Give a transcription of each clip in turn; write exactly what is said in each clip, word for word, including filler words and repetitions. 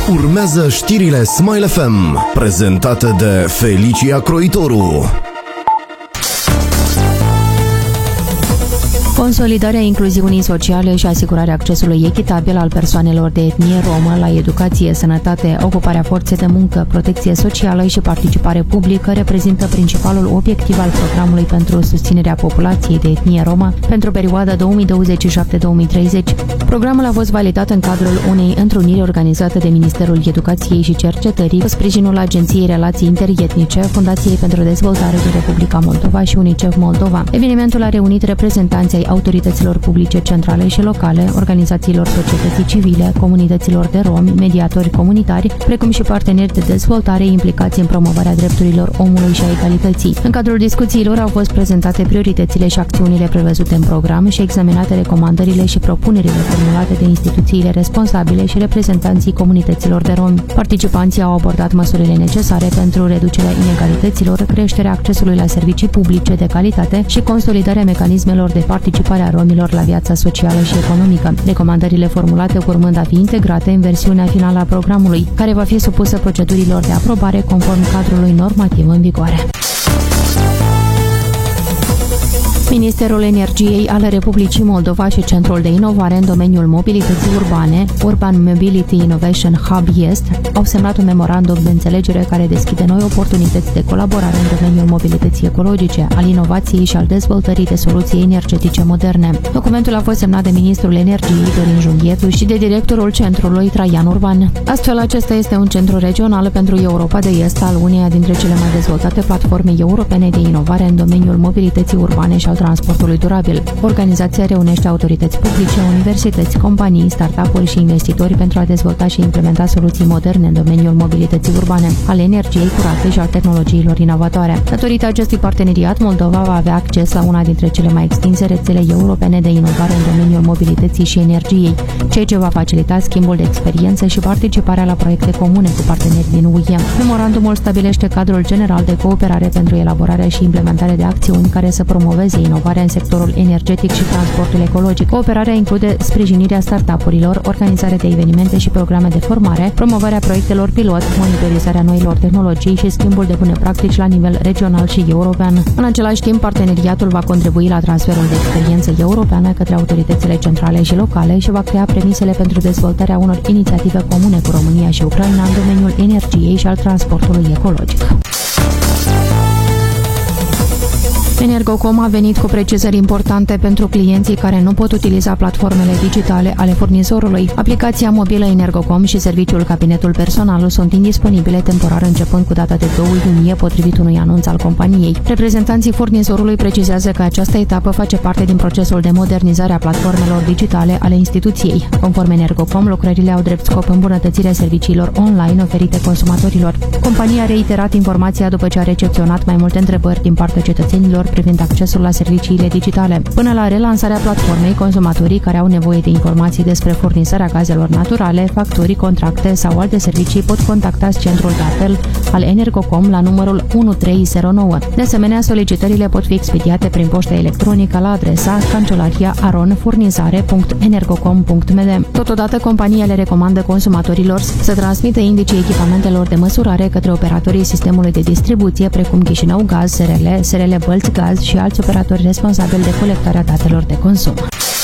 Urmează știrile Smile F M, prezentate de Felicia Croitoru. Consolidarea incluziunii sociale și asigurarea accesului echitabil al persoanelor de etnie romă la educație, sănătate, ocuparea forței de muncă, protecție socială și participare publică reprezintă principalul obiectiv al programului pentru susținerea populației de etnie romă pentru perioada două mii douăzeci și șapte - două mii treizeci. Programul a fost validat în cadrul unei întruniri organizate de Ministerul Educației și Cercetării cu sprijinul Agenției Relații Interetnice, Fundației pentru Dezvoltare din Republica Moldova și UNICEF Moldova. Evenimentul a reunit reprezentanții ai autorităților publice centrale și locale, organizațiilor societății civile, comunităților de romi, mediatori comunitari, precum și parteneri de dezvoltare implicați în promovarea drepturilor omului și a egalității. În cadrul discuțiilor au fost prezentate prioritățile și acțiunile prevăzute în program și examinate recomandările și propunerile formulate de instituțiile responsabile și reprezentanții comunităților de romi. Participanții au abordat măsurile necesare pentru reducerea inegalităților, creșterea accesului la servicii publice de calitate și consolidarea mecanismelor de participare a romilor la viața socială și economică. Recomandările formulate urmând a fi integrate în versiunea finală a programului, care va fi supusă procedurilor de aprobare conform cadrului normativ în vigoare. Ministerul Energiei al Republicii Moldova și Centrul de Inovare în domeniul mobilității urbane, Urban Mobility Innovation Hub Est, au semnat un memorandum de înțelegere care deschide noi oportunități de colaborare în domeniul mobilității ecologice, al inovației și al dezvoltării de soluții energetice moderne. Documentul a fost semnat de Ministrul Energiei, Dorin Junghietu, și de directorul centrului, Traian Urban. Astfel, acesta este un centru regional pentru Europa de Est al uneia dintre cele mai dezvoltate platforme europene de inovare în domeniul mobilității urbane și al transportului durabil. Organizația reunește autorități publice, universități, companii, startup-uri și investitori pentru a dezvolta și implementa soluții moderne în domeniul mobilității urbane, al energiei curate și al tehnologiilor inovatoare. Datorită acestui parteneriat, Moldova va avea acces la una dintre cele mai extinse rețele europene de inovare în domeniul mobilității și energiei, ceea ce va facilita schimbul de experiențe și participarea la proiecte comune cu parteneri din U E. Memorandumul stabilește cadrul general de cooperare pentru elaborarea și implementarea de acțiuni care să promoveze inovarea în sectorul energetic și transportul ecologic. Cooperarea include sprijinirea startup-urilor, organizarea de evenimente și programe de formare, promovarea proiectelor pilot, monitorizarea noilor tehnologii și schimbul de bune practici la nivel regional și european. În același timp, parteneriatul va contribui la transferul de experiență europeană către autoritățile centrale și locale și va crea premisele pentru dezvoltarea unor inițiative comune cu România și Ucraina în domeniul energiei și al transportului ecologic. Energocom a venit cu precizări importante pentru clienții care nu pot utiliza platformele digitale ale furnizorului. Aplicația mobilă Energocom și serviciul Cabinetul Personal sunt indisponibile temporar începând cu data de doi iunie, potrivit unui anunț al companiei. Reprezentanții furnizorului precizează că această etapă face parte din procesul de modernizare a platformelor digitale ale instituției. Conform Energocom, lucrările au drept scop îmbunătățirea serviciilor online oferite consumatorilor. Compania a reiterat informația după ce a recepționat mai multe întrebări din partea cetățenilor privind accesul la serviciile digitale. Până la relansarea platformei, consumatorii care au nevoie de informații despre furnizarea gazelor naturale, facturi, contracte sau alte servicii pot contacta centrul de apel al Energocom la numărul unu trei zero nouă. De asemenea, solicitările pot fi expediate prin poștă electronică la adresa cancelaria aron furnizare punct energocom punct m d. Totodată, compania le recomandă consumatorilor să transmită indicii echipamentelor de măsurare către operatorii sistemului de distribuție, precum Chișinău Gaz, S R L, S R L Bălți Gaz și alți operatori responsabili de colectarea datelor de consum.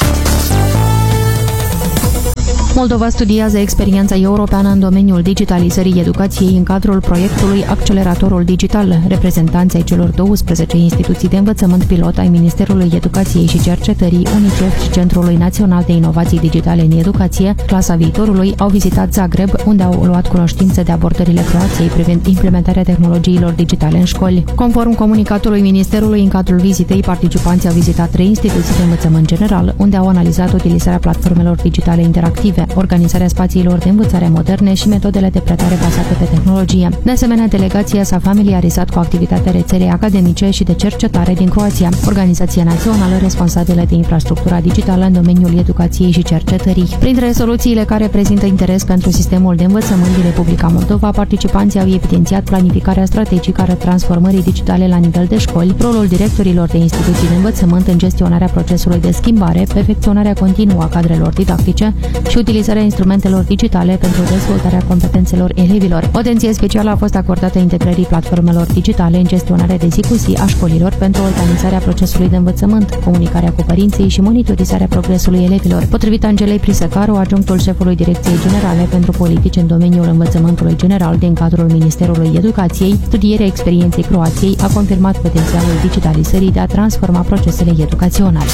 Moldova studiază experiența europeană în domeniul digitalizării educației în cadrul proiectului Acceleratorul Digital. Reprezentanții celor douăsprezece instituții de învățământ pilot ai Ministerului Educației și Cercetării, UNICEF și Centrului Național de Inovații Digitale în Educație, Clasa Viitorului, au vizitat Zagreb, unde au luat cunoștință de abordările Croației privind implementarea tehnologiilor digitale în școli. Conform comunicatului Ministerului, în cadrul vizitei, participanții au vizitat trei instituții de învățământ general, unde au analizat utilizarea platformelor digitale interactive, organizarea spațiilor de învățare moderne și metodele de predare bazate pe tehnologie. De asemenea, delegația s-a familiarizat cu activitatea rețelei academice și de cercetare din Croația, organizația națională responsabilă de infrastructura digitală în domeniul educației și cercetării. Printre soluțiile care prezintă interes pentru sistemul de învățământ din Republica Moldova, participanții au evidențiat planificarea strategică a transformării digitale la nivel de școli, rolul directorilor de instituții de învățământ în gestionarea procesului de schimbare, perfecționarea continuă a cadrelor didactice și utilizarea utilizarea instrumentelor digitale pentru dezvoltarea competențelor elevilor. O atenție specială a fost acordată integrării platformelor digitale în gestionarea de zi cu zi a școlilor pentru organizarea procesului de învățământ, comunicarea cu părinții și monitorizarea progresului elevilor. Potrivit Angelei Prisăcaru, adjunctul șefului Direcției Generale pentru Politici în domeniul învățământului general din cadrul Ministerului Educației, studierea experienței Croației a confirmat potențialul digitalizării de a transforma procesele educaționale.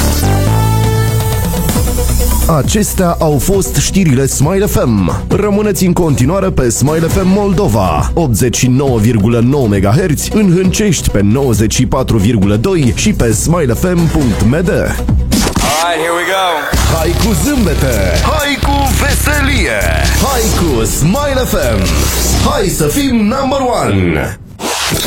Acestea au fost știrile Smile F M. Rămâneți în continuare pe Smile F M Moldova, optzeci și nouă virgulă nouă MHz, în Hâncești pe nouăzeci și patru virgulă doi și pe smile f m punct m d. Alright, here we go. Hai cu zâmbete, hai cu veselie, hai cu Smile F M. Hai să fim number one.